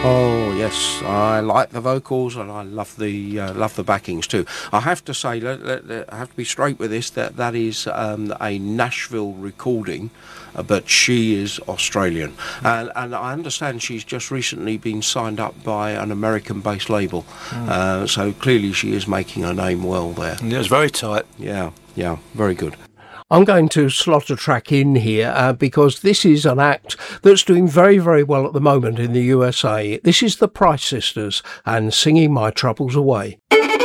Oh yes, I like the vocals and I love the backings too. I have to say, I have to be straight with this. That is a Nashville recording, but she is Australian, and I understand she's just recently been signed up by an American-based label. So clearly she is making her name well there. Yeah, it's very tight. Yeah, very good. I'm going to slot a track in here because this is an act that's doing very, very well at the moment in the USA. This is the Price Sisters and Singing My Troubles Away.